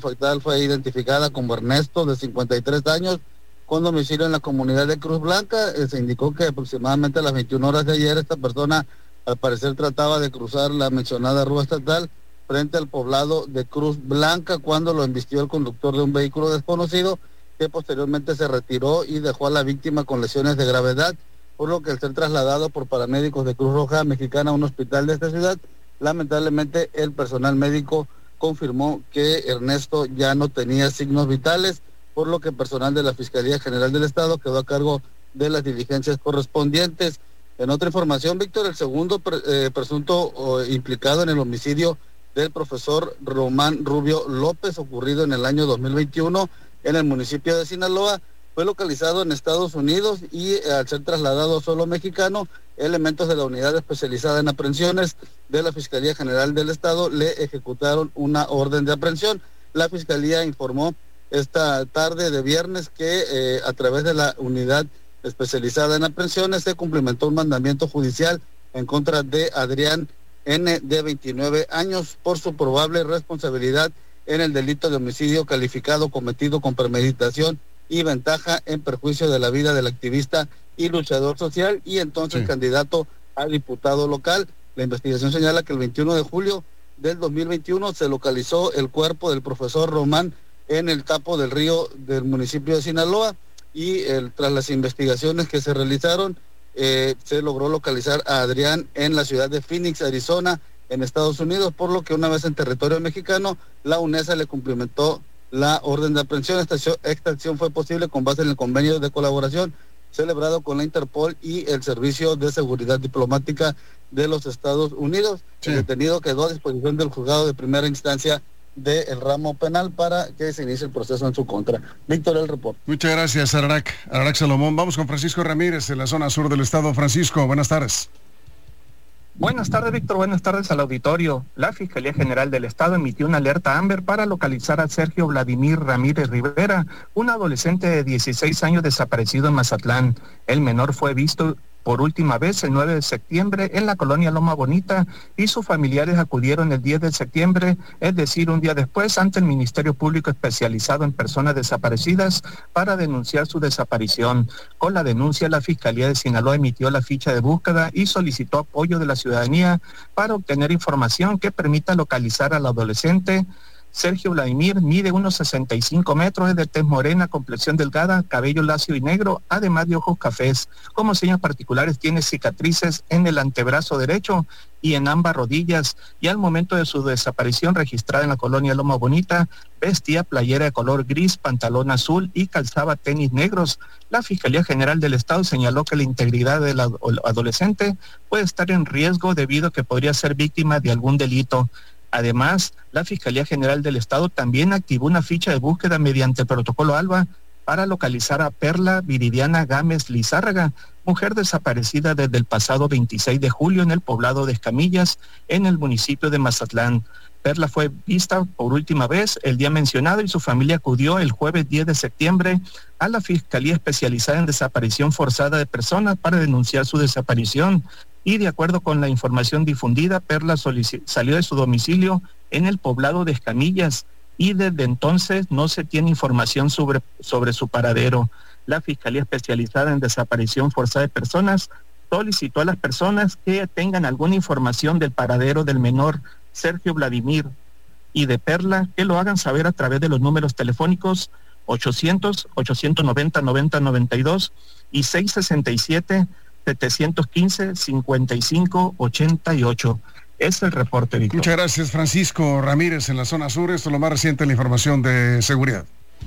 afectada fue identificada como Ernesto, de 53 años, con domicilio en la comunidad de Cruz Blanca. Se indicó que aproximadamente a las 21 horas de ayer esta persona al parecer trataba de cruzar la mencionada rúa estatal frente al poblado de Cruz Blanca cuando lo embistió el conductor de un vehículo desconocido, que posteriormente se retiró y dejó a la víctima con lesiones de gravedad, por lo que al ser trasladado por paramédicos de Cruz Roja Mexicana a un hospital de esta ciudad, lamentablemente el personal médico confirmó que Ernesto ya no tenía signos vitales, por lo que personal de la Fiscalía General del Estado quedó a cargo de las diligencias correspondientes. En otra información, Víctor, el segundo presunto implicado en el homicidio del profesor Román Rubio López, ocurrido en el año 2021 en el municipio de Sinaloa, fue localizado en Estados Unidos y al ser trasladado a suelo mexicano, elementos de la unidad especializada en aprehensiones de la Fiscalía General del Estado le ejecutaron una orden de aprehensión. La Fiscalía informó esta tarde de viernes que a través de la unidad especializada en aprehensiones se cumplimentó un mandamiento judicial en contra de Adrián N., de 29 años, por su probable responsabilidad en el delito de homicidio calificado cometido con premeditación y ventaja en perjuicio de la vida del activista y luchador social y entonces candidato a diputado local. La investigación señala que el 21 de julio del 2021 se localizó el cuerpo del profesor Román en el tapo del río del municipio de Sinaloa y tras las investigaciones que se realizaron se logró localizar a Adrián en la ciudad de Phoenix, Arizona, en Estados Unidos, por lo que una vez en territorio mexicano, la UNESA le cumplimentó la orden de aprehensión. Esta acción fue posible con base en el convenio de colaboración celebrado con la Interpol y el Servicio de Seguridad Diplomática de los Estados Unidos. El detenido quedó a disposición del juzgado de primera instancia del ramo penal para que se inicie el proceso en su contra. Víctor, el reporte. Muchas gracias, Ararak Salomón. Vamos con Francisco Ramírez en la zona sur del estado. Francisco, buenas tardes. Buenas tardes, Víctor. Buenas tardes al auditorio. La Fiscalía General del Estado emitió una alerta Amber para localizar a Sergio Vladimir Ramírez Rivera, un adolescente de 16 años desaparecido en Mazatlán. El menor fue visto por última vez el 9 de septiembre en la colonia Loma Bonita y sus familiares acudieron el 10 de septiembre, es decir, un día después, ante el Ministerio Público especializado en personas desaparecidas para denunciar su desaparición. Con la denuncia, la Fiscalía de Sinaloa emitió la ficha de búsqueda y solicitó apoyo de la ciudadanía para obtener información que permita localizar al adolescente. Sergio Vladimir mide unos 65 metros, es de tez morena, complexión delgada, cabello lacio y negro, además de ojos cafés. Como señas particulares, tiene cicatrices en el antebrazo derecho y en ambas rodillas, y al momento de su desaparición registrada en la colonia Loma Bonita, vestía playera de color gris, pantalón azul y calzaba tenis negros. La Fiscalía General del Estado señaló que la integridad del adolescente puede estar en riesgo debido a que podría ser víctima de algún delito. Además, la Fiscalía General del Estado también activó una ficha de búsqueda mediante el protocolo ALBA para localizar a Perla Viridiana Gámez Lizárraga, mujer desaparecida desde el pasado 26 de julio en el poblado de Escamillas, en el municipio de Mazatlán. Perla fue vista por última vez el día mencionado y su familia acudió el jueves 10 de septiembre a la Fiscalía Especializada en Desaparición Forzada de Personas para denunciar su desaparición. Y de acuerdo con la información difundida, Perla salió de su domicilio en el poblado de Escamillas y desde entonces no se tiene información sobre su paradero. La Fiscalía Especializada en Desaparición Forzada de Personas solicitó a las personas que tengan alguna información del paradero del menor Sergio Vladimir y de Perla que lo hagan saber a través de los números telefónicos 800-890-9092 y 667-715-5588. Es el reporte, Víctor. Muchas gracias, Francisco Ramírez, en la zona sur. Esto es lo más reciente en la información de seguridad.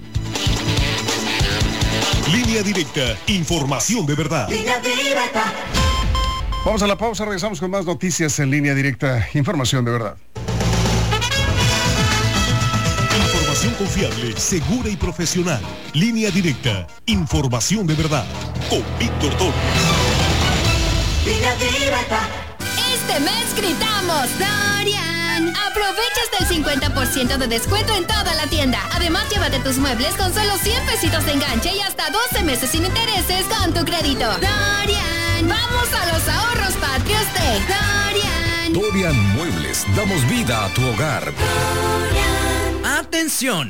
Línea Directa, información de verdad. Línea Directa. Vamos a la pausa, regresamos con más noticias en Línea Directa, información de verdad. Información confiable, segura y profesional. Línea Directa, información de verdad. Con Víctor Toro. Línea Directa. Este mes gritamos Dorian. Aprovecha hasta el 50% de descuento en toda la tienda. Además, llévate tus muebles con solo 100 pesitos de enganche y hasta 12 meses sin intereses con tu crédito. Dorian. Vamos a los ahorros patrios de Dorian. Dorian Muebles. Damos vida a tu hogar. Dorian. ¡Atención!